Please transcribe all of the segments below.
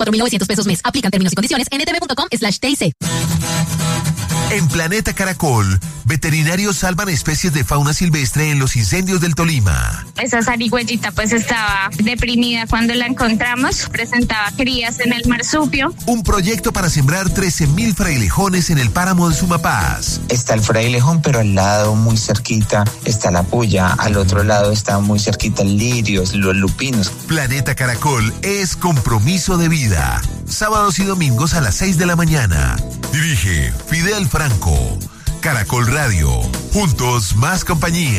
4.900 pesos mes. Aplican términos y condiciones en etb.com/TIC. En Planeta Caracol, veterinarios salvan especies de fauna silvestre en los incendios del Tolima. Esa zarigüeyita pues estaba deprimida cuando la encontramos, presentaba crías en el marsupio. Un proyecto para sembrar 13.000 frailejones en el páramo de Sumapaz. Está el frailejón, pero al lado, muy cerquita, está la puya. Al otro lado está muy cerquita el lirios, los lupinos. Planeta Caracol es compromiso de vida. Sábados y domingos a las 6 de la mañana. Dirige Fidel Franco. Caracol Radio. Juntos más compañía.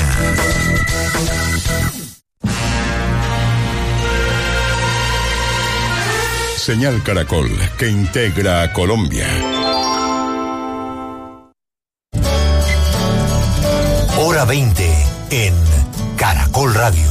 Señal Caracol, que integra a Colombia. Hora 20 en Caracol Radio.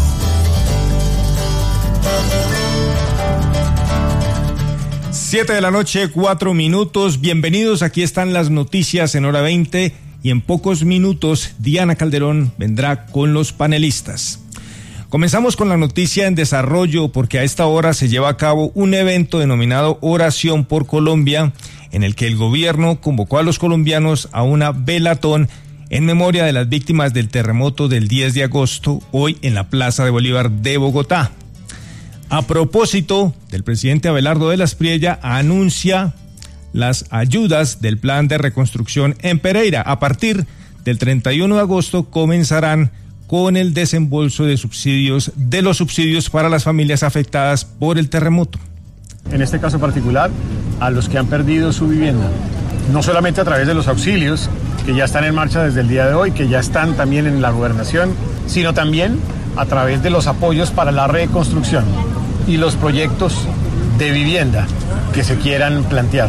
Siete de la noche, 4 minutos. Bienvenidos, aquí están las noticias en Hora 20 y en pocos minutos Diana Calderón vendrá con los panelistas. Comenzamos con la noticia en desarrollo porque a esta hora se lleva a cabo un evento denominado Oración por Colombia, en el que el gobierno convocó a los colombianos a una velatón en memoria de las víctimas del terremoto del 10 de agosto, hoy en la Plaza de Bolívar de Bogotá. A propósito, del presidente Abelardo de la Espriella anuncia las ayudas del plan de reconstrucción en Pereira. A partir del 31 de agosto comenzarán con el desembolso de los subsidios para las familias afectadas por el terremoto. En este caso particular, a los que han perdido su vivienda, no solamente a través de los auxilios que ya están en marcha desde el día de hoy, que ya están también en la gobernación, sino también a través de los apoyos para la reconstrucción y los proyectos de vivienda que se quieran plantear.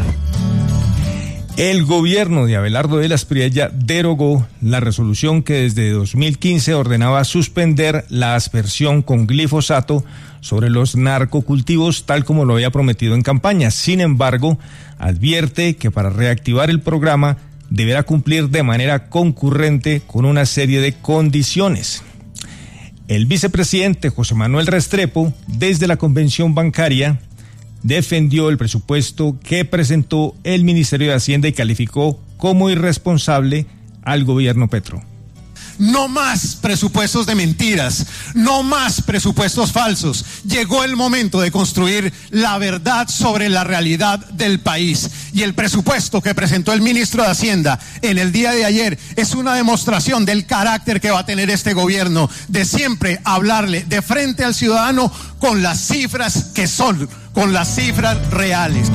El gobierno de Abelardo de la Espriella derogó la resolución que desde 2015 ordenaba suspender la aspersión con glifosato sobre los narcocultivos, tal como lo había prometido en campaña. Sin embargo, advierte que para reactivar el programa deberá cumplir de manera concurrente con una serie de condiciones. El vicepresidente José Manuel Restrepo, desde la convención bancaria, defendió el presupuesto que presentó el Ministerio de Hacienda y calificó como irresponsable al gobierno Petro. No más presupuestos de mentiras, no más presupuestos falsos. Llegó el momento de construir la verdad sobre la realidad del país. Y el presupuesto que presentó el ministro de Hacienda en el día de ayer es una demostración del carácter que va a tener este gobierno, de siempre hablarle de frente al ciudadano con las cifras que son, con las cifras reales.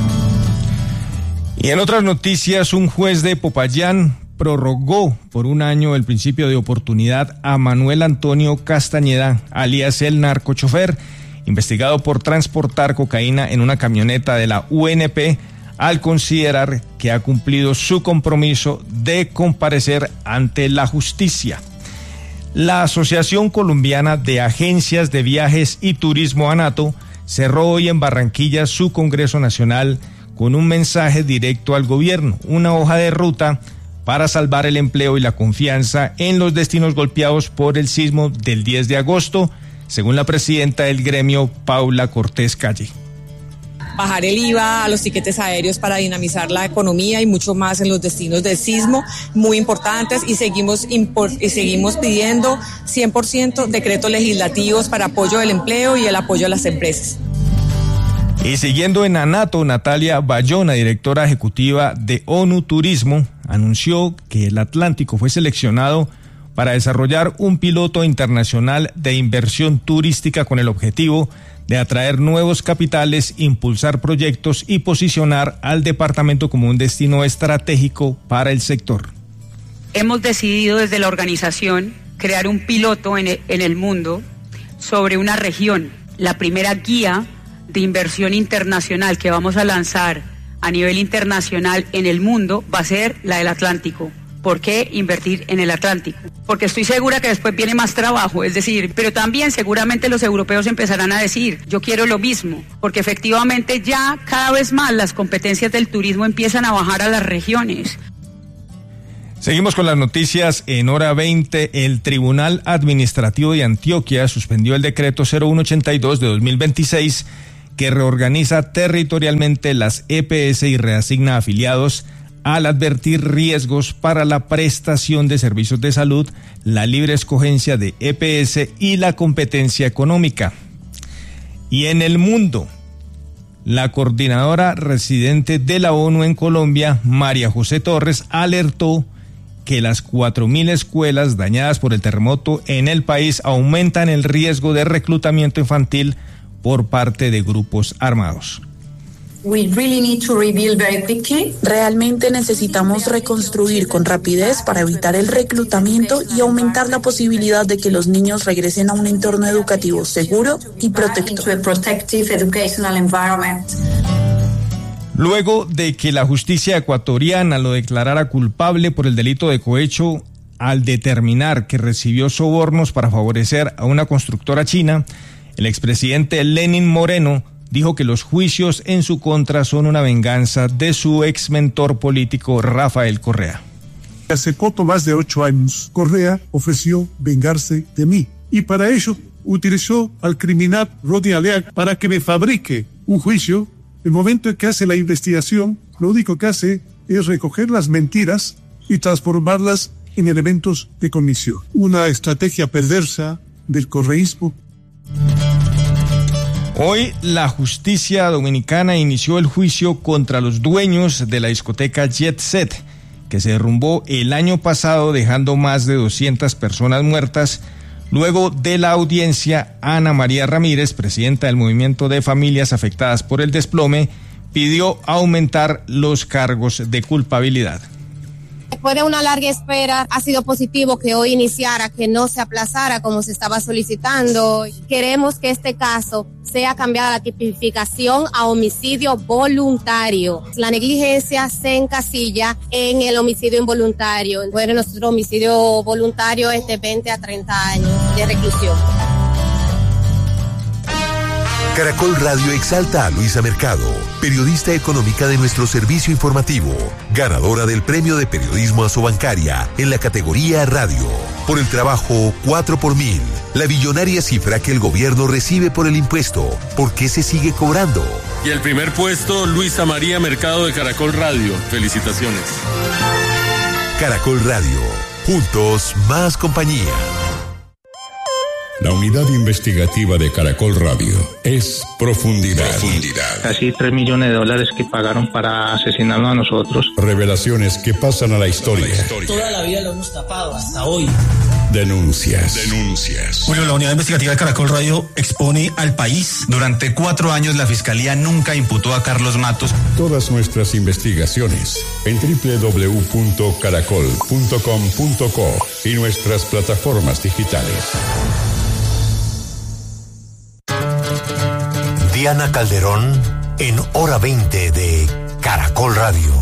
Y en otras noticias, un juez de Popayán prorrogó por un año el principio de oportunidad a Manuel Antonio Castañeda, alias el narcochofer, investigado por transportar cocaína en una camioneta de la UNP, al considerar que ha cumplido su compromiso de comparecer ante la justicia. La Asociación Colombiana de Agencias de Viajes y Turismo, ANATO, cerró hoy en Barranquilla su Congreso Nacional con un mensaje directo al gobierno, una hoja de ruta para salvar el empleo y la confianza en los destinos golpeados por el sismo del 10 de agosto, según la presidenta del gremio, Paula Cortés Calle. Bajar el IVA a los tiquetes aéreos para dinamizar la economía y mucho más en los destinos del sismo, muy importantes, y seguimos pidiendo 100% decretos legislativos para apoyo del empleo y el apoyo a las empresas. Y siguiendo en ANATO, Natalia Bayona, directora ejecutiva de ONU Turismo, anunció que el Atlántico fue seleccionado para desarrollar un piloto internacional de inversión turística con el objetivo de atraer nuevos capitales, impulsar proyectos y posicionar al departamento como un destino estratégico para el sector. Hemos decidido desde la organización crear un piloto en el mundo sobre una región, la primera guía de inversión internacional que vamos a lanzar a nivel internacional en el mundo va a ser la del Atlántico. ¿Por qué invertir en el Atlántico? Porque estoy segura que después viene más trabajo, es decir, pero también seguramente los europeos empezarán a decir, yo quiero lo mismo, porque efectivamente ya cada vez más las competencias del turismo empiezan a bajar a las regiones. Seguimos con las noticias en Hora 20. El Tribunal Administrativo de Antioquia suspendió el decreto 0182 de 2026 que reorganiza territorialmente las EPS y reasigna afiliados al advertir riesgos para la prestación de servicios de salud, la libre escogencia de EPS y la competencia económica. Y en el mundo, la coordinadora residente de la ONU en Colombia, María José Torres, alertó que las 4.000 escuelas dañadas por el terremoto en el país aumentan el riesgo de reclutamiento infantil por parte de grupos armados. Realmente necesitamos reconstruir con rapidez para evitar el reclutamiento y aumentar la posibilidad de que los niños regresen a un entorno educativo seguro y protector. Luego de que la justicia ecuatoriana lo declarara culpable por el delito de cohecho al determinar que recibió sobornos para favorecer a una constructora china, el expresidente Lenín Moreno dijo que los juicios en su contra son una venganza de su ex mentor político Rafael Correa. Hace poco más de 8 años, Correa ofreció vengarse de mí y para ello utilizó al criminal Rodney Aleaga para que me fabrique un juicio. El momento en que hace la investigación, lo único que hace es recoger las mentiras y transformarlas en elementos de cognición. Una estrategia perversa del correísmo. Hoy la justicia dominicana inició el juicio contra los dueños de la discoteca Jet Set, que se derrumbó el año pasado dejando más de 200 personas muertas. Luego de la audiencia, Ana María Ramírez, presidenta del Movimiento de Familias Afectadas por el Desplome, pidió aumentar los cargos de culpabilidad. Después de una larga espera, ha sido positivo que hoy iniciara, que no se aplazara como se estaba solicitando. Queremos que este caso sea cambiada la tipificación a homicidio voluntario. La negligencia se encasilla en el homicidio involuntario. Bueno, nuestro homicidio voluntario es de 20 a 30 años de reclusión. Caracol Radio exalta a Luisa Mercado, periodista económica de nuestro servicio informativo, ganadora del Premio de Periodismo Asobancaria en la categoría Radio, por el trabajo 4x1000, la billonaria cifra que el gobierno recibe por el impuesto. ¿Por qué se sigue cobrando? Y el primer puesto, Luisa María Mercado de Caracol Radio. Felicitaciones. Caracol Radio, juntos más compañía. La unidad investigativa de Caracol Radio es Profundidad. Casi $3 millones que pagaron para asesinarnos a nosotros. Revelaciones que pasan a la historia. Toda la vida lo hemos tapado, hasta hoy. Denuncias. Julio, la unidad investigativa de Caracol Radio expone al país. Durante 4 años la Fiscalía nunca imputó a Carlos Matos. Todas nuestras investigaciones en www.caracol.com.co y nuestras plataformas digitales. Diana Calderón en Hora 20 de Caracol Radio.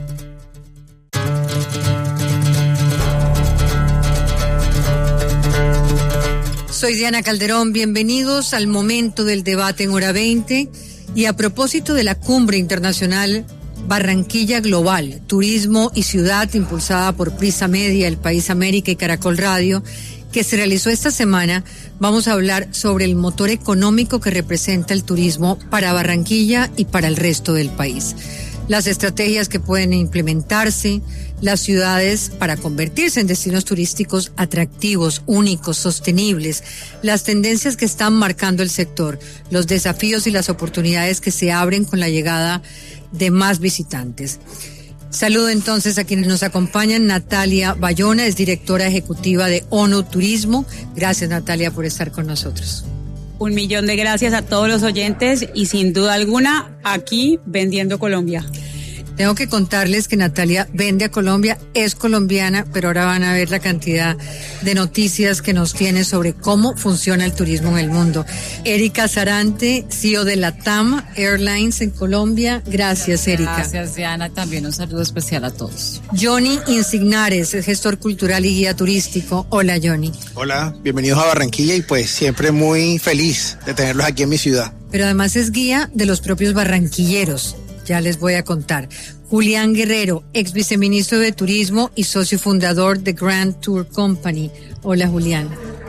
Soy Diana Calderón, bienvenidos al momento del debate en Hora 20 y a propósito de la Cumbre Internacional Barranquilla Global, Turismo y Ciudad, impulsada por Prisa Media, El País América y Caracol Radio, que se realizó esta semana, vamos a hablar sobre el motor económico que representa el turismo para Barranquilla y para el resto del país. Las estrategias que pueden implementarse, las ciudades para convertirse en destinos turísticos atractivos, únicos, sostenibles, las tendencias que están marcando el sector, los desafíos y las oportunidades que se abren con la llegada de más visitantes. Saludo entonces a quienes nos acompañan. Natalia Bayona es directora ejecutiva de ONU Turismo. Gracias, Natalia, por estar con nosotros. 1.000.000 de gracias a todos los oyentes y sin duda alguna aquí vendiendo Colombia. Tengo que contarles que Natalia vende a Colombia, es colombiana, pero ahora van a ver la cantidad de noticias que nos tiene sobre cómo funciona el turismo en el mundo. Erika Sarante, CEO de LATAM Airlines en Colombia. Gracias, Erika. Gracias, Diana. También un saludo especial a todos. Johnny Insignares, es gestor cultural y guía turístico. Hola, Johnny. Hola, bienvenidos a Barranquilla y pues siempre muy feliz de tenerlos aquí en mi ciudad. Pero además es guía de los propios barranquilleros. Ya les voy a contar. Julián Guerrero, ex viceministro de Turismo y socio fundador de Grand Tour Company. Hola, Julián.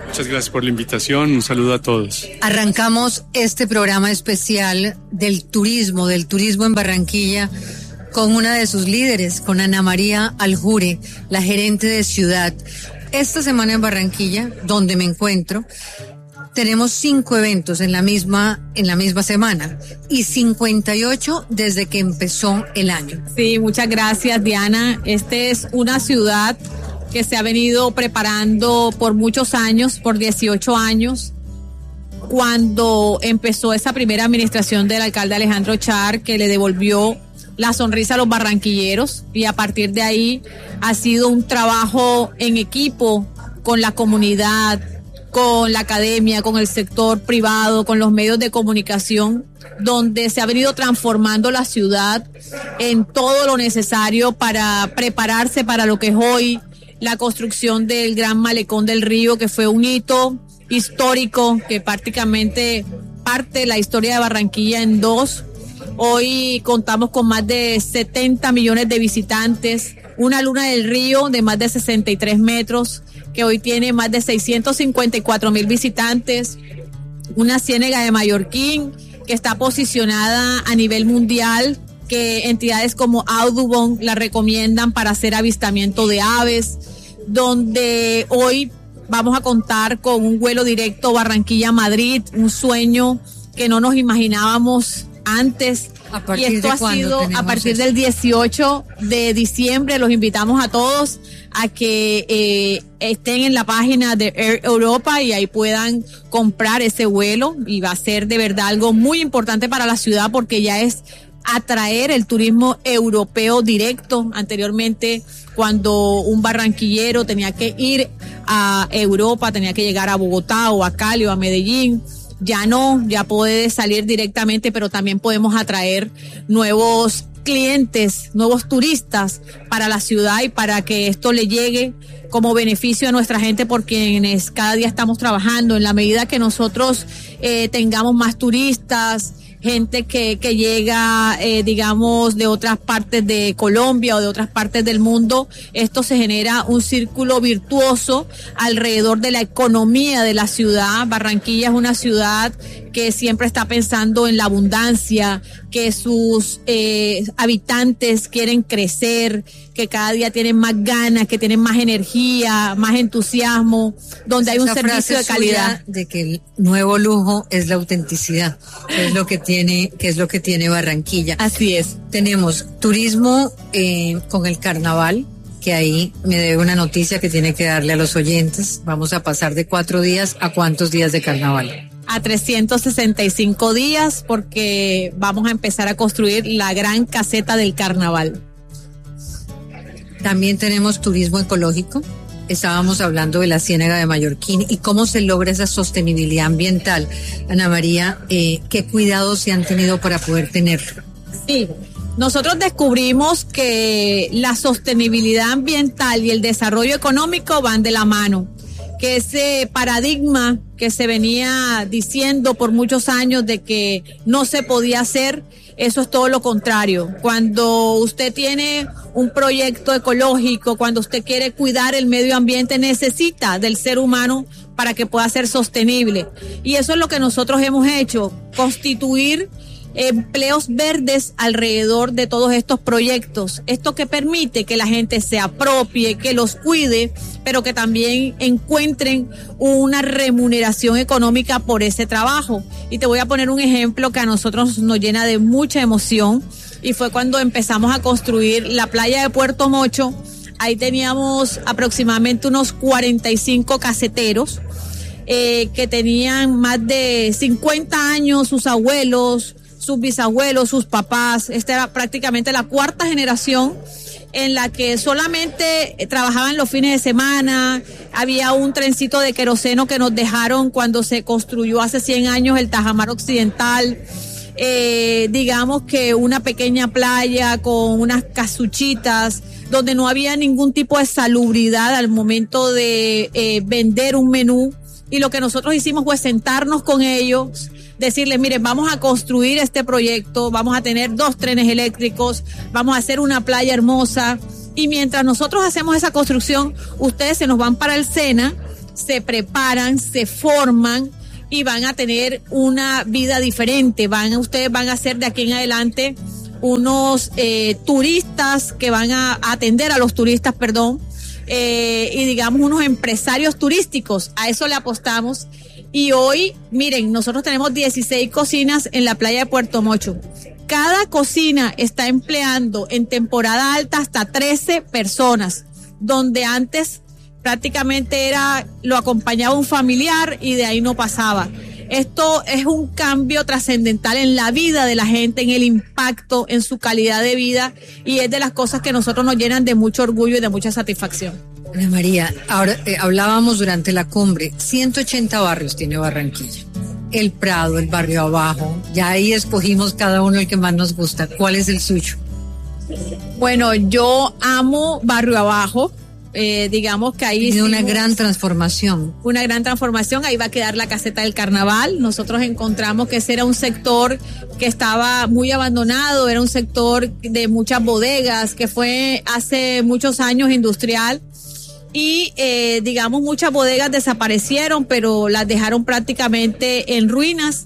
Muchas gracias por la invitación, un saludo a todos. Arrancamos este programa especial del turismo en Barranquilla con una de sus líderes, con Ana María Aljure, la gerente de ciudad. Esta semana en Barranquilla, donde me encuentro, tenemos 5 eventos en la misma semana y 58 desde que empezó el año. Sí, muchas gracias, Diana. Esta es una ciudad que se ha venido preparando por muchos años, por 18 años, cuando empezó esa primera administración del alcalde Alejandro Char, que le devolvió la sonrisa a los barranquilleros, y a partir de ahí ha sido un trabajo en equipo con la comunidad, con la academia, con el sector privado, con los medios de comunicación, donde se ha venido transformando la ciudad en todo lo necesario para prepararse para lo que es hoy la construcción del Gran Malecón del Río, que fue un hito histórico que prácticamente parte la historia de Barranquilla en dos. Hoy contamos con más de 70 millones de visitantes, una luna del río de más de 63 metros, que hoy tiene más de 654,000 visitantes, una ciénaga de Mallorquín que está posicionada a nivel mundial, que entidades como Audubon la recomiendan para hacer avistamiento de aves, donde hoy vamos a contar con un vuelo directo Barranquilla-Madrid, un sueño que no nos imaginábamos antes. Y esto ha sido a partir del 18 de diciembre. Los invitamos a todos a que estén en la página de Air Europa y ahí puedan comprar ese vuelo, y va a ser de verdad algo muy importante para la ciudad, porque ya es atraer el turismo europeo directo. Anteriormente, cuando un barranquillero tenía que ir a Europa, tenía que llegar a Bogotá o a Cali o a Medellín, ya no, ya puede salir directamente, pero también podemos atraer nuevos clientes, nuevos turistas para la ciudad, y para que esto le llegue como beneficio a nuestra gente, por quienes cada día estamos trabajando. En la medida que nosotros tengamos más turistas, gente que llega, digamos, de otras partes de Colombia o de otras partes del mundo, esto se genera un círculo virtuoso alrededor de la economía de la ciudad. Barranquilla es una ciudad que siempre está pensando en la abundancia, que sus habitantes quieren crecer, que cada día tienen más ganas, que tienen más energía, más entusiasmo, donde hay un servicio de calidad. De que el nuevo lujo es la autenticidad, que es lo que tiene Barranquilla. Así es. Tenemos turismo con el carnaval, que ahí me debe una noticia que tiene que darle a los oyentes. Vamos a pasar de 4 días a ¿cuántos días de carnaval? A 365 días, porque vamos a empezar a construir la gran caseta del carnaval. También tenemos turismo ecológico. Estábamos hablando de la ciénaga de Mallorquín y cómo se logra esa sostenibilidad ambiental. Ana María, ¿qué cuidados se han tenido para poder tenerlo? Sí, nosotros descubrimos que la sostenibilidad ambiental y el desarrollo económico van de la mano, que ese paradigma que se venía diciendo por muchos años de que no se podía hacer, eso es todo lo contrario. Cuando usted tiene un proyecto ecológico, cuando usted quiere cuidar el medio ambiente, necesita del ser humano para que pueda ser sostenible. Y eso es lo que nosotros hemos hecho, constituir empleos verdes alrededor de todos estos proyectos. Esto que permite que la gente se apropie, que los cuide, pero que también encuentren una remuneración económica por ese trabajo. Y te voy a poner un ejemplo que a nosotros nos llena de mucha emoción, y fue cuando empezamos a construir la playa de Puerto Mocho. Ahí teníamos aproximadamente unos 45 caseteros que tenían más de 50 años, sus abuelos, sus bisabuelos, sus papás. Esta era prácticamente la 4ª generación en la que solamente trabajaban los fines de semana. Había un trencito de queroseno que nos dejaron cuando se construyó hace 100 años el Tajamar Occidental. Digamos que una pequeña playa con unas casuchitas, donde no había ningún tipo de salubridad al momento de vender un menú. Y lo que nosotros hicimos fue sentarnos con ellos, decirles, miren, vamos a construir este proyecto, vamos a tener 2 trenes eléctricos, vamos a hacer una playa hermosa, y mientras nosotros hacemos esa construcción, ustedes se nos van para el Sena, se preparan, se forman y van a tener una vida diferente. Ustedes van a ser de aquí en adelante unos turistas que van a atender a los turistas, y digamos unos empresarios turísticos. A eso le apostamos. Y hoy, miren, nosotros tenemos 16 cocinas en la playa de Puerto Mocho. Cada cocina está empleando en temporada alta hasta 13 personas, donde antes prácticamente lo acompañaba un familiar y de ahí no pasaba. Esto es un cambio trascendental en la vida de la gente, en el impacto, en su calidad de vida, y es de las cosas que nosotros nos llenan de mucho orgullo y de mucha satisfacción. Ana María, ahora hablábamos durante la cumbre, 180 barrios tiene Barranquilla. El Prado, el barrio abajo, ya ahí escogimos cada uno el que más nos gusta. ¿Cuál es el suyo? Bueno, yo amo barrio abajo. Digamos que ahí tiene una gran transformación. Una gran transformación, ahí va a quedar la caseta del carnaval. Nosotros encontramos que ese era un sector que estaba muy abandonado, era un sector de muchas bodegas, que fue hace muchos años industrial. Y digamos muchas bodegas desaparecieron, pero las dejaron prácticamente en ruinas.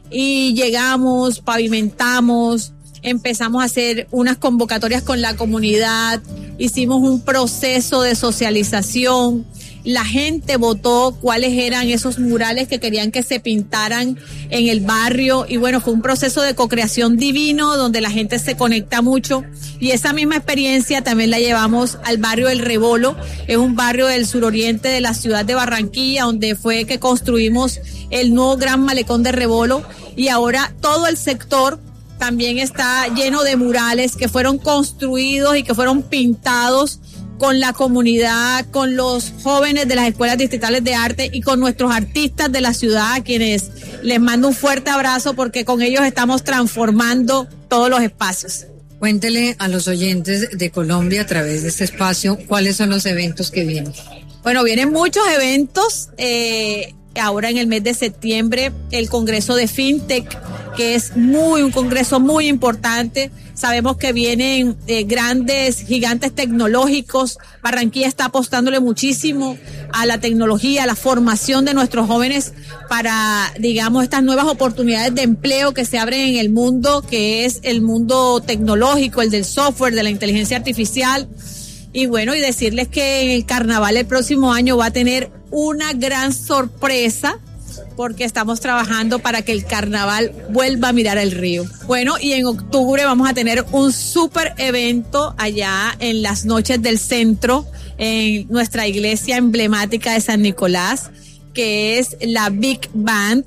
Y llegamos, pavimentamos, empezamos a hacer unas convocatorias con la comunidad, hicimos un proceso de socialización, la gente votó cuáles eran esos murales que querían que se pintaran en el barrio, y bueno, fue un proceso de co-creación divino donde la gente se conecta mucho, y esa misma experiencia también la llevamos al barrio El Rebolo. Es un barrio del suroriente de la ciudad de Barranquilla, donde fue que construimos el nuevo Gran Malecón de Rebolo, y ahora todo el sector también está lleno de murales que fueron construidos y que fueron pintados con la comunidad, con los jóvenes de las escuelas distritales de arte y con nuestros artistas de la ciudad, a quienes les mando un fuerte abrazo porque con ellos estamos transformando todos los espacios. Cuéntele a los oyentes de Colombia a través de este espacio cuáles son los eventos que vienen. Bueno, vienen muchos eventos. Ahora en el mes de septiembre, el Congreso de FinTech, que es un congreso muy importante. Sabemos que vienen grandes gigantes tecnológicos. Barranquilla está apostándole muchísimo a la tecnología, a la formación de nuestros jóvenes para, digamos, estas nuevas oportunidades de empleo que se abren en el mundo, que es el mundo tecnológico, el del software, de la inteligencia artificial. Y bueno, y decirles que en el carnaval el próximo año va a tener una gran sorpresa, porque estamos trabajando para que el carnaval vuelva a mirar el río. Bueno, y en octubre vamos a tener un súper evento allá en las noches del centro, en nuestra iglesia emblemática de San Nicolás, que es la Big Band,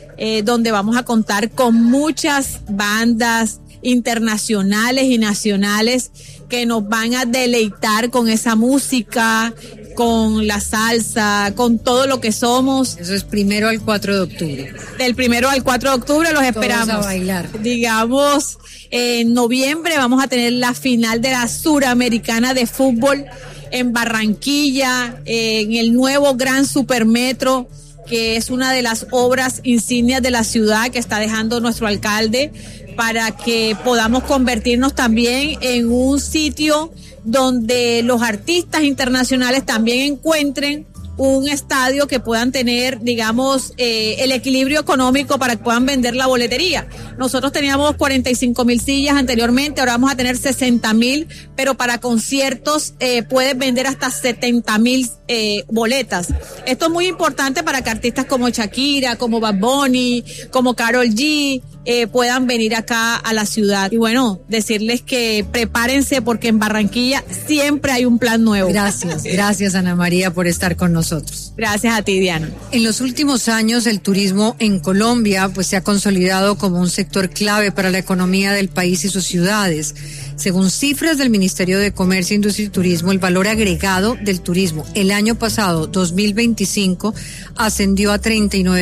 donde vamos a contar con muchas bandas internacionales y nacionales que nos van a deleitar con esa música, con la salsa, con todo lo que somos. Eso es 1 al 4 de octubre. Del 1 al 4 de octubre los esperamos. Todos a bailar. Digamos, en noviembre vamos a tener la final de la Suramericana de Fútbol en Barranquilla, en el nuevo Gran Supermetro, que es una de las obras insignias de la ciudad que está dejando nuestro alcalde, para que podamos convertirnos también en un sitio donde los artistas internacionales también encuentren un estadio que puedan tener, digamos, el equilibrio económico para que puedan vender la boletería. Nosotros teníamos 45,000 sillas anteriormente, ahora vamos a tener 60,000, pero para conciertos puedes vender hasta 70,000 boletas. Esto es muy importante para que artistas como Shakira, como Bad Bunny, como Karol G puedan venir acá a la ciudad. Y bueno, decirles que prepárense porque en Barranquilla siempre hay un plan nuevo. Gracias Ana María por estar con nosotros. Gracias a ti, Diana. En los últimos años el turismo en Colombia pues se ha consolidado como un sector clave para la economía del país y sus ciudades. Según cifras del Ministerio de Comercio, Industria y Turismo, el valor agregado del turismo el año pasado, 2025, ascendió a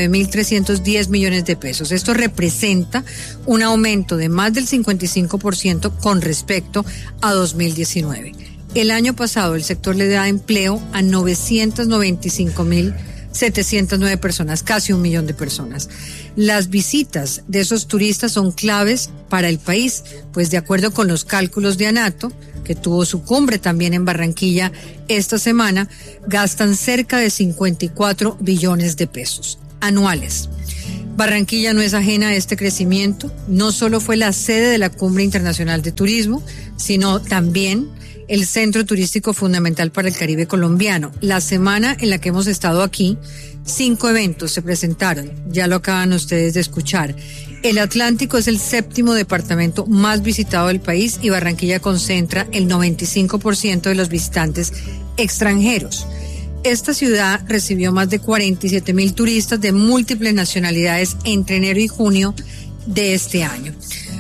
39.310 millones de pesos. Esto representa un aumento de más del 55% con respecto a 2019. El año pasado el sector le da empleo a 995,000 709 personas, casi 1 millón de personas. Las visitas de esos turistas son claves para el país, pues de acuerdo con los cálculos de ANATO, que tuvo su cumbre también en Barranquilla esta semana, gastan cerca de 54 billones de pesos anuales. Barranquilla no es ajena a este crecimiento, no solo fue la sede de la Cumbre Internacional de Turismo, sino también el centro turístico fundamental para el Caribe colombiano. La semana en la que hemos estado aquí, 5 eventos se presentaron, ya lo acaban ustedes de escuchar. El Atlántico es el 7º departamento más visitado del país y Barranquilla concentra el 95% de los visitantes extranjeros. Esta ciudad recibió más de 47,000 turistas de múltiples nacionalidades entre enero y junio de este año.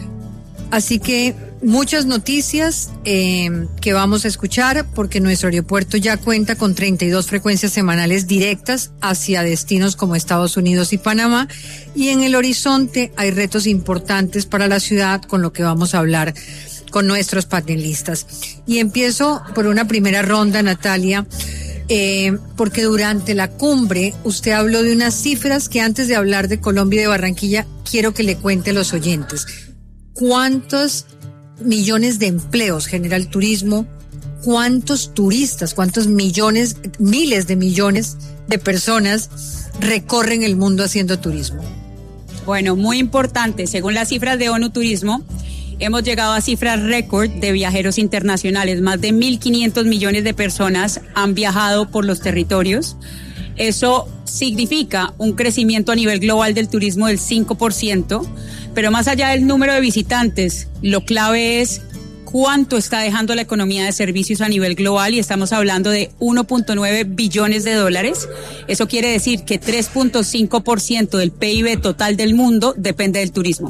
Así que muchas noticias que vamos a escuchar, porque nuestro aeropuerto ya cuenta con 32 frecuencias semanales directas hacia destinos como Estados Unidos y Panamá, y en el horizonte hay retos importantes para la ciudad, con lo que vamos a hablar con nuestros panelistas. Y empiezo por una primera ronda, Natalia, porque durante la cumbre usted habló de unas cifras que antes de hablar de Colombia y de Barranquilla quiero que le cuente a los oyentes. ¿Cuántos millones de empleos genera el turismo? ¿Cuántos turistas, cuántos millones, miles de millones de personas recorren el mundo haciendo turismo? Bueno, muy importante. Según las cifras de ONU Turismo, hemos llegado a cifras récord de viajeros internacionales. Más de 1.500 millones de personas han viajado por los territorios. Eso significa un crecimiento a nivel global del turismo del 5%. Pero más allá del número de visitantes, lo clave es cuánto está dejando la economía de servicios a nivel global, y estamos hablando de 1.9 billones de dólares. Eso quiere decir que 3.5% del PIB total del mundo depende del turismo.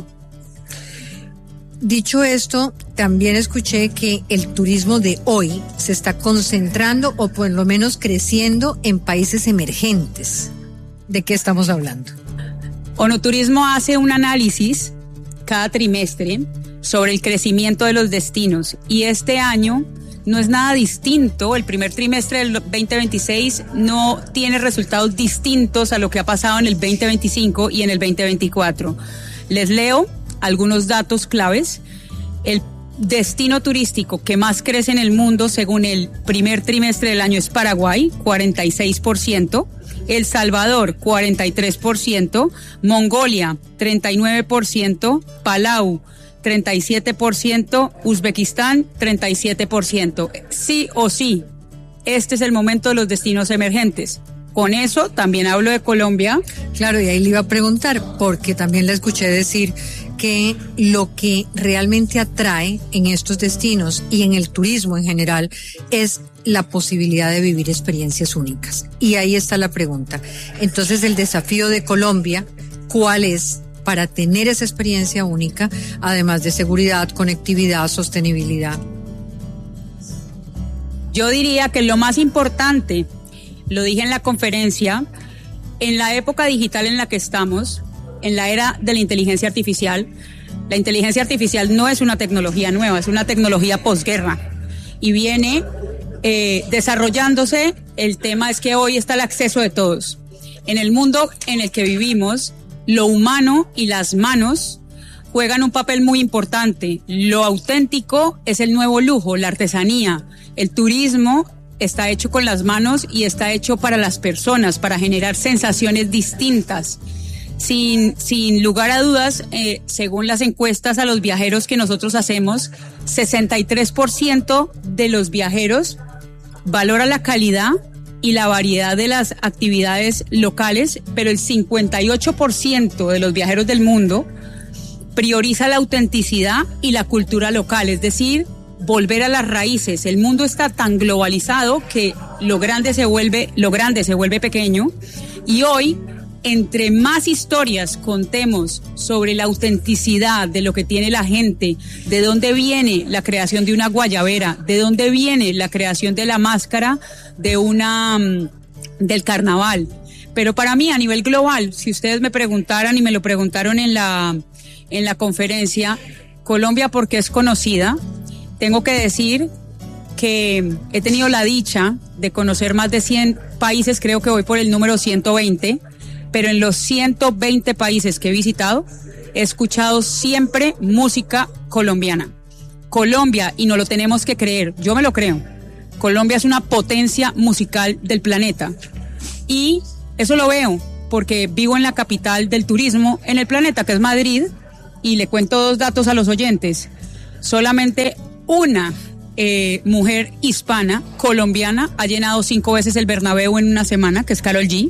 Dicho esto, también escuché que el turismo de hoy se está concentrando o por lo menos creciendo en países emergentes. ¿De qué estamos hablando? ONU Turismo hace un análisis cada trimestre sobre el crecimiento de los destinos, y este año no es nada distinto. El primer trimestre del 2026 no tiene resultados distintos a lo que ha pasado en el 2025 y en el 2024. Les leo algunos datos claves. El destino turístico que más crece en el mundo según el primer trimestre del año es Paraguay, 46%. El Salvador, 43%, Mongolia, 39%, Palau, 37%, Uzbekistán, 37%. Sí o sí, este es el momento de los destinos emergentes. Con eso también hablo de Colombia. Claro, y ahí le iba a preguntar, porque también le escuché decir que lo que realmente atrae en estos destinos y en el turismo en general es la posibilidad de vivir experiencias únicas. Y ahí está la pregunta. Entonces, el desafío de Colombia, ¿cuál es para tener esa experiencia única, además de seguridad, conectividad, sostenibilidad? Yo diría que lo más importante, lo dije en la conferencia, en la época digital en la que estamos, en la era de la inteligencia artificial, la inteligencia artificial no es una tecnología nueva, es una tecnología posguerra y viene desarrollándose. El tema es que hoy está el acceso de todos. En el mundo en el que vivimos, lo humano y las manos juegan un papel muy importante. Lo auténtico es el nuevo lujo, la artesanía. El turismo está hecho con las manos y está hecho para las personas, para generar sensaciones distintas. Sin lugar a dudas, según las encuestas a los viajeros que nosotros hacemos, 63% de los viajeros valora la calidad y la variedad de las actividades locales, pero el 58% de los viajeros del mundo prioriza la autenticidad y la cultura local, es decir, volver a las raíces. El mundo está tan globalizado que lo grande se vuelve pequeño, y hoy, entre más historias contemos sobre la autenticidad de lo que tiene la gente, de dónde viene la creación de una guayabera, de dónde viene la creación de la máscara del carnaval. Pero para mí, a nivel global, si ustedes me preguntaran, y me lo preguntaron en la conferencia, Colombia, porque es conocida, tengo que decir que he tenido la dicha de conocer más de 100 países, creo que voy por el número 120, pero en los 120 países que he visitado, he escuchado siempre música colombiana. Colombia, y no lo tenemos que creer, yo me lo creo, Colombia es una potencia musical del planeta. Y eso lo veo porque vivo en la capital del turismo en el planeta, que es Madrid, y le cuento 2 datos a los oyentes. Solamente una mujer hispana, colombiana, ha llenado 5 veces el Bernabéu en una semana, que es Karol G.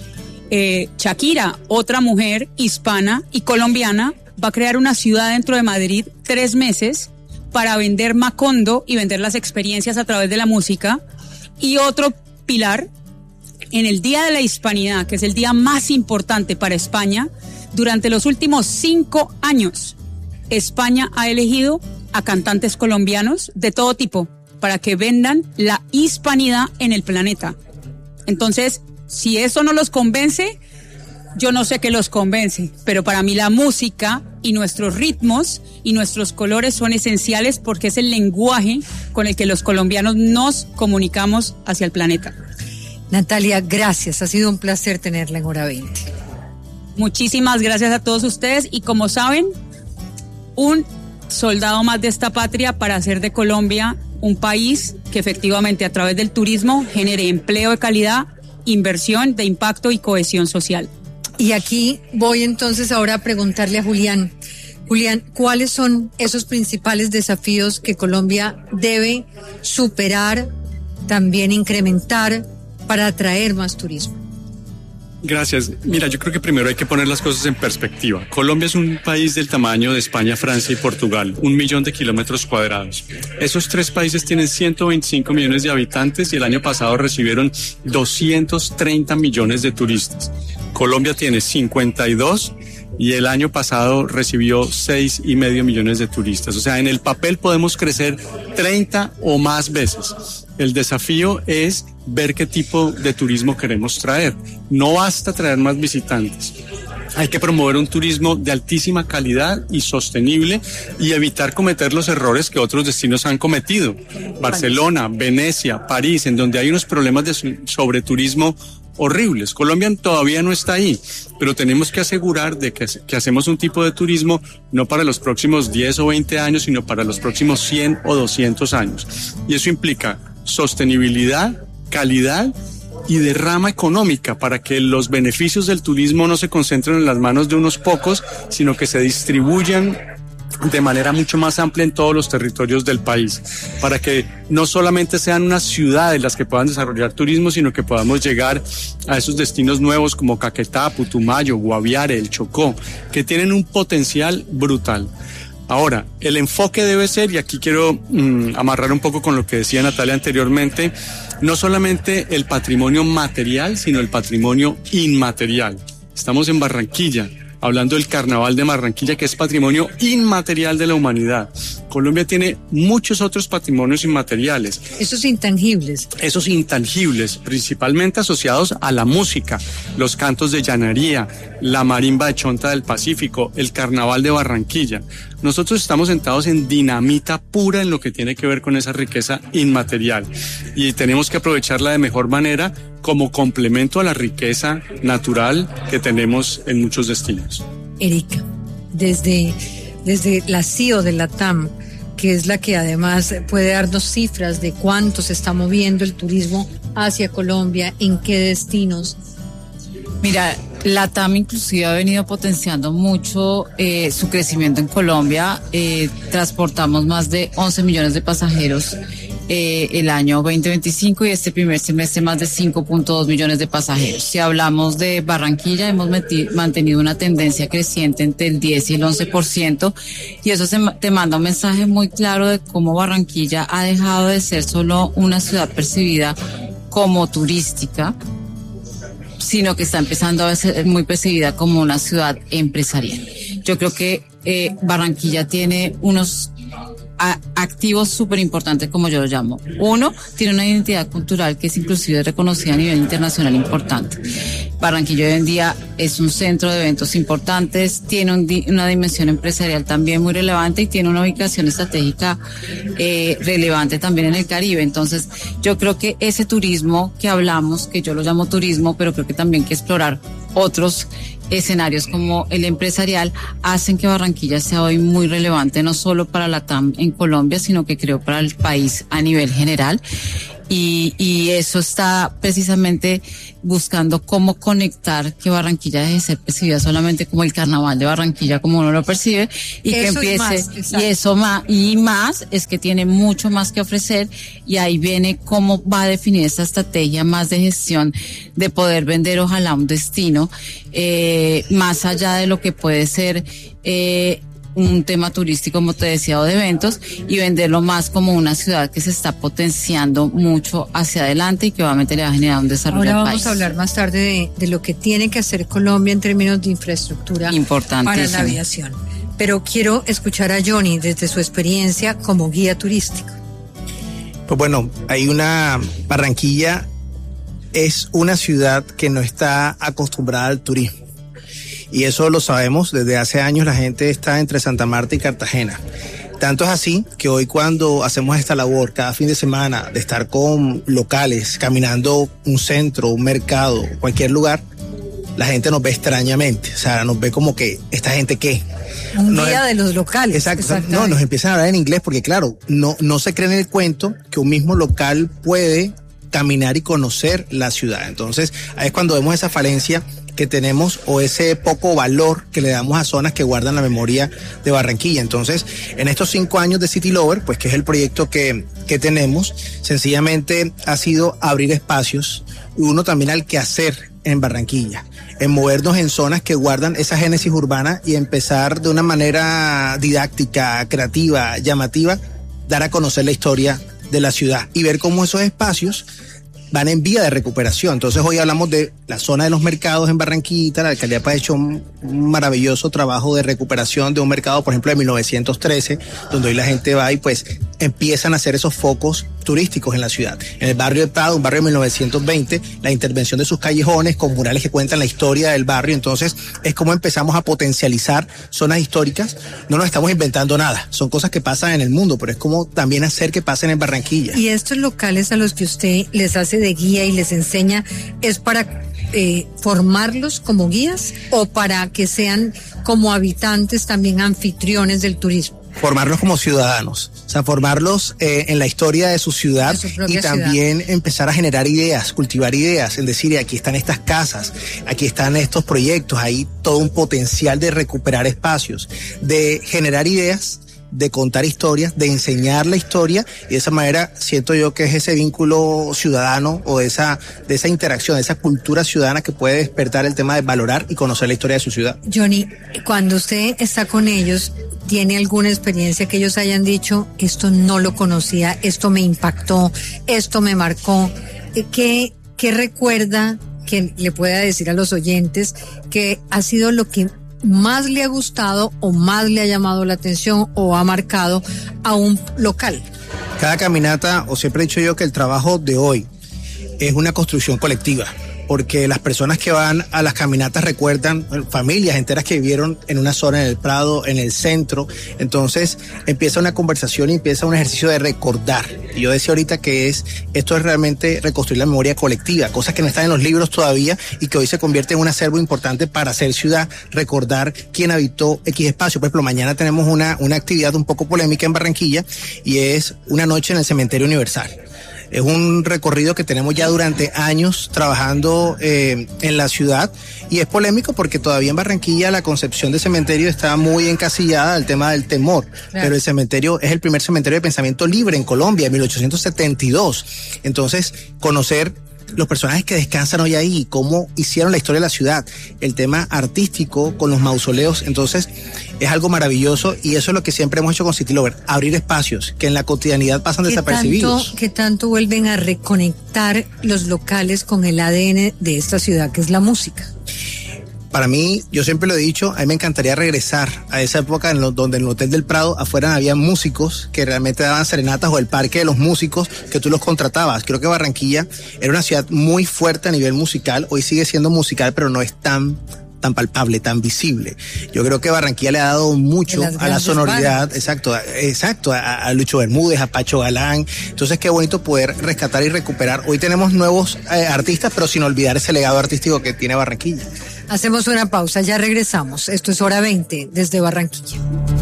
Shakira, otra mujer hispana y colombiana, va a crear una ciudad dentro de Madrid 3 meses para vender Macondo y vender las experiencias a través de la música. Y otro pilar, en el Día de la Hispanidad, que es el día más importante para España, durante los últimos 5 años, España ha elegido a cantantes colombianos de todo tipo para que vendan la hispanidad en el planeta. Entonces, si eso no los convence, yo no sé qué los convence, pero para mí la música y nuestros ritmos y nuestros colores son esenciales porque es el lenguaje con el que los colombianos nos comunicamos hacia el planeta. Natalia, gracias, ha sido un placer tenerla en Hora 20. Muchísimas gracias a todos ustedes y como saben, un soldado más de esta patria para hacer de Colombia un país que efectivamente a través del turismo genere empleo de calidad, inversión de impacto y cohesión social. Y aquí voy entonces ahora a preguntarle a Julián. Julián, ¿cuáles son esos principales desafíos que Colombia debe superar, también incrementar para atraer más turismo? Gracias. Mira, yo creo que primero hay que poner las cosas en perspectiva. Colombia es un país del tamaño de España, Francia y Portugal, 1 millón de kilómetros cuadrados. Esos 3 países tienen 125 millones de habitantes y el año pasado recibieron 230 millones de turistas. Colombia tiene 52 y el año pasado recibió 6,5 millones de turistas. O sea, en el papel podemos crecer 30 o más veces. El desafío es ver qué tipo de turismo queremos traer. No basta traer más visitantes. Hay que promover un turismo de altísima calidad y sostenible y evitar cometer los errores que otros destinos han cometido. Barcelona, Venecia, París, en donde hay unos problemas de sobreturismo horribles. Colombia todavía no está ahí, pero tenemos que asegurar de que hacemos un tipo de turismo no para los próximos 10 o 20 años, sino para los próximos 100 o 200 años. Y eso implica sostenibilidad, calidad y derrama económica para que los beneficios del turismo no se concentren en las manos de unos pocos, sino que se distribuyan de manera mucho más amplia en todos los territorios del país, para que no solamente sean unas ciudades las que puedan desarrollar turismo, sino que podamos llegar a esos destinos nuevos como Caquetá, Putumayo, Guaviare, el Chocó, que tienen un potencial brutal. Ahora, el enfoque debe ser, y aquí quiero amarrar un poco con lo que decía Natalia anteriormente, no solamente el patrimonio material, sino el patrimonio inmaterial. Estamos en Barranquilla, hablando del Carnaval de Barranquilla, que es patrimonio inmaterial de la humanidad. Colombia tiene muchos otros patrimonios inmateriales. Esos intangibles. Esos intangibles, principalmente asociados a la música, los cantos de llanería, la marimba de Chonta del Pacífico, el Carnaval de Barranquilla. Nosotros estamos sentados en dinamita pura en lo que tiene que ver con esa riqueza inmaterial y tenemos que aprovecharla de mejor manera como complemento a la riqueza natural que tenemos en muchos destinos. Erika, desde la CEO de la TAM, que es la que además puede darnos cifras de cuánto se está moviendo el turismo hacia Colombia, en qué destinos. Mira, la TAM inclusive ha venido potenciando mucho su crecimiento en Colombia. Transportamos más de 11 millones de pasajeros el año 2025 y este primer semestre más de 5.2 millones de pasajeros. Si hablamos de Barranquilla, hemos mantenido una tendencia creciente entre el 10 y el 11%, y eso te manda un mensaje muy claro de cómo Barranquilla ha dejado de ser solo una ciudad percibida como turística, sino que está empezando a ser muy percibida como una ciudad empresarial. Yo creo que Barranquilla tiene unos activos súper importantes, como yo lo llamo. Uno, tiene una identidad cultural que es inclusive reconocida a nivel internacional importante. Barranquilla hoy en día es un centro de eventos importantes, tiene una dimensión empresarial también muy relevante y tiene una ubicación estratégica relevante también en el Caribe. Entonces, yo creo que ese turismo que hablamos, que yo lo llamo turismo, pero creo que también hay que explorar otros escenarios como el empresarial, hacen que Barranquilla sea hoy muy relevante, no solo para la TAM en Colombia, sino que creo para el país a nivel general. Y eso está precisamente buscando cómo conectar que Barranquilla deje de ser percibida solamente como el carnaval de Barranquilla como uno lo percibe y eso que empiece y más es que tiene mucho más que ofrecer y ahí viene cómo va a definir esta estrategia más de gestión de poder vender ojalá un destino más allá de lo que puede ser un tema turístico, como te decía, o de eventos, y venderlo más como una ciudad que se está potenciando mucho hacia adelante y que obviamente le va a generar un desarrollo al país. Ahora vamos a hablar más tarde de lo que tiene que hacer Colombia en términos de infraestructura para la aviación. Pero quiero escuchar a Johnny desde su experiencia como guía turístico. Pues bueno, hay Barranquilla es una ciudad que no está acostumbrada al turismo. Y eso lo sabemos, desde hace años la gente está entre Santa Marta y Cartagena. Tanto es así que hoy cuando hacemos esta labor cada fin de semana de estar con locales, caminando un centro, un mercado, cualquier lugar, la gente nos ve extrañamente, o sea, nos ve como que, ¿esta gente qué? Un guía de los locales. Exacto, no, nos empiezan a hablar en inglés porque claro, no se creen el cuento que un mismo local puede caminar y conocer la ciudad. Entonces, ahí es cuando vemos esa falencia que tenemos o ese poco valor que le damos a zonas que guardan la memoria de Barranquilla. Entonces, en estos 5 años de City Lover, pues que es el proyecto que tenemos, sencillamente ha sido abrir espacios y uno también al quehacer en Barranquilla, en movernos en zonas que guardan esa génesis urbana y empezar de una manera didáctica, creativa, llamativa, dar a conocer la historia de la ciudad y ver cómo esos espacios van en vía de recuperación. Entonces hoy hablamos de la zona de los mercados en Barranquilla. La alcaldía ha hecho un maravilloso trabajo de recuperación de un mercado, por ejemplo, de 1913, donde hoy la gente va y pues empiezan a hacer esos focos turísticos en la ciudad. En el barrio de Prado, un barrio de 1920, la intervención de sus callejones con murales que cuentan la historia del barrio. Entonces es como empezamos a potencializar zonas históricas. No nos estamos inventando nada, son cosas que pasan en el mundo, pero es como también hacer que pasen en Barranquilla. Y estos locales a los que usted les hace de guía y les enseña, ¿es para formarlos como guías o para que sean como habitantes también anfitriones del turismo? Formarlos como ciudadanos, o sea, formarlos en la historia de su ciudad y también empezar a generar ideas, cultivar ideas, en decir, aquí están estas casas, aquí están estos proyectos, hay todo un potencial de recuperar espacios, de generar ideas, de contar historias, de enseñar la historia, y de esa manera siento yo que es ese vínculo ciudadano o de esa interacción, de esa cultura ciudadana que puede despertar el tema de valorar y conocer la historia de su ciudad. Johnny, cuando usted está con ellos, ¿tiene alguna experiencia que ellos hayan dicho, esto no lo conocía, esto me impactó, esto me marcó? ¿Qué recuerda que le pueda decir a los oyentes que ha sido lo que más le ha gustado o más le ha llamado la atención o ha marcado a un local? Cada caminata, o siempre he dicho yo que el trabajo de hoy es una construcción colectiva, porque las personas que van a las caminatas recuerdan familias enteras que vivieron en una zona, en el Prado, en el centro. Entonces empieza una conversación y empieza un ejercicio de recordar. Y yo decía ahorita que esto es realmente reconstruir la memoria colectiva, cosas que no están en los libros todavía y que hoy se convierte en un acervo importante para hacer ciudad, recordar quién habitó X espacio. Por ejemplo, mañana tenemos una actividad un poco polémica en Barranquilla y es una noche en el Cementerio Universal. Es un recorrido que tenemos ya durante años trabajando en la ciudad y es polémico porque todavía en Barranquilla la concepción de cementerio está muy encasillada al tema del temor, claro. Pero el cementerio es el primer cementerio de pensamiento libre en Colombia, en 1872. Entonces, conocer los personajes que descansan hoy ahí, cómo hicieron la historia de la ciudad, el tema artístico con los mausoleos, entonces es algo maravilloso y eso es lo que siempre hemos hecho con City Lover, abrir espacios que en la cotidianidad pasan desapercibidos. ¿Qué tanto vuelven a reconectar los locales con el ADN de esta ciudad que es la música? Para mí, yo siempre lo he dicho, a mí me encantaría regresar a esa época donde en el Hotel del Prado afuera había músicos que realmente daban serenatas, o el parque de los músicos que tú los contratabas. Creo que Barranquilla era una ciudad muy fuerte a nivel musical. Hoy sigue siendo musical, pero no es tan palpable, tan visible. Yo creo que Barranquilla le ha dado mucho a la sonoridad, exacto, a Lucho Bermúdez, a Pacho Galán. Entonces qué bonito poder rescatar y recuperar. Hoy tenemos nuevos artistas, pero sin olvidar ese legado artístico que tiene Barranquilla. Hacemos una pausa, ya regresamos. Esto es Hora 20 desde Barranquilla.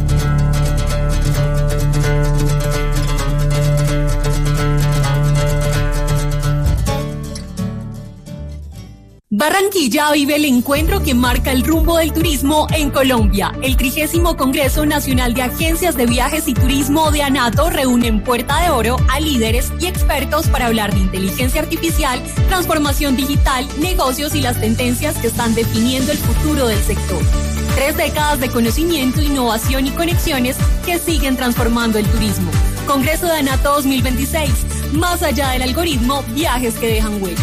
Barranquilla vive el encuentro que marca el rumbo del turismo en Colombia. El 30º Congreso Nacional de Agencias de Viajes y Turismo de ANATO reúne en Puerta de Oro a líderes y expertos para hablar de inteligencia artificial, transformación digital, negocios y las tendencias que están definiendo el futuro del sector. 3 décadas de conocimiento, innovación y conexiones que siguen transformando el turismo. Congreso de ANATO 2026. Más allá del algoritmo, viajes que dejan huella.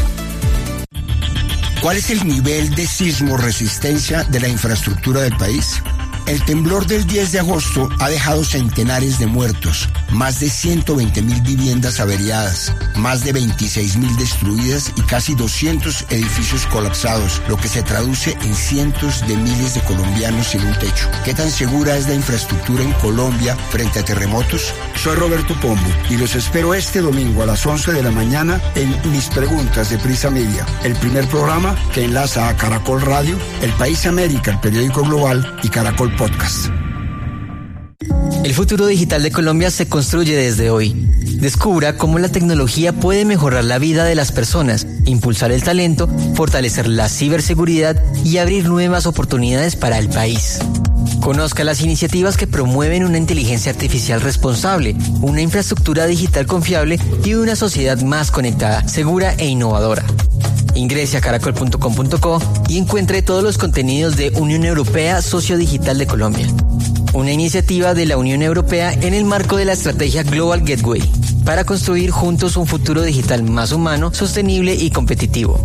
¿Cuál es el nivel de sismo resistencia de la infraestructura del país? El temblor del 10 de agosto ha dejado centenares de muertos, más de 120.000 viviendas averiadas, más de 26.000 destruidas y casi 200 edificios colapsados, lo que se traduce en cientos de miles de colombianos sin un techo. ¿Qué tan segura es la infraestructura en Colombia frente a terremotos? Soy Roberto Pombo y los espero este domingo a las 11 de la mañana en Mis Preguntas de Prisa Media, el primer programa que enlaza a Caracol Radio, El País América, el periódico global, y Caracol Podcast. El futuro digital de Colombia se construye desde hoy. Descubra cómo la tecnología puede mejorar la vida de las personas, impulsar el talento, fortalecer la ciberseguridad y abrir nuevas oportunidades para el país. Conozca las iniciativas que promueven una inteligencia artificial responsable, una infraestructura digital confiable y una sociedad más conectada, segura e innovadora. Ingrese a caracol.com.co y encuentre todos los contenidos de Unión Europea Socio Digital de Colombia. Una iniciativa de la Unión Europea en el marco de la estrategia Global Gateway, para construir juntos un futuro digital más humano, sostenible y competitivo.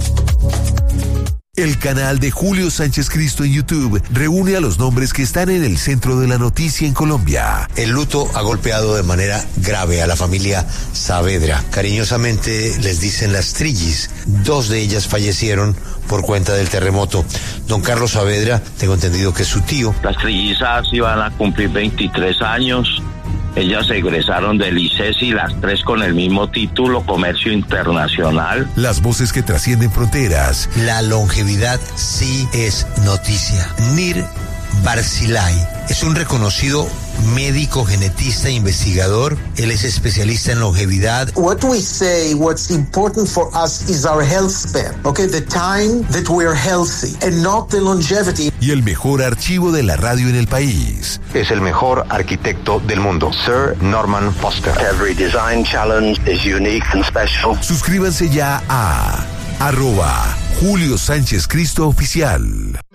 El canal de Julio Sánchez Cristo en YouTube reúne a los nombres que están en el centro de la noticia en Colombia. El luto ha golpeado de manera grave a la familia Saavedra. Cariñosamente les dicen las Trillis. 2 de ellas fallecieron por cuenta del terremoto. Don Carlos Saavedra, tengo entendido que es su tío. Las trillizas iban a cumplir 23 años. Ellas egresaron del ICESI, las 3 con el mismo título, Comercio Internacional. Las voces que trascienden fronteras. La longevidad sí es noticia. Nir Barzilay es un reconocido médico, genetista e investigador. Él es especialista en longevidad. What we say, what's important for us is our health span. Okay, the time that we are healthy and not the longevity. Y el mejor archivo de la radio en el país. Es el mejor arquitecto del mundo, Sir Norman Foster. Every design challenge is unique and special. Suscríbanse ya a @Julio Sánchez Cristo Oficial.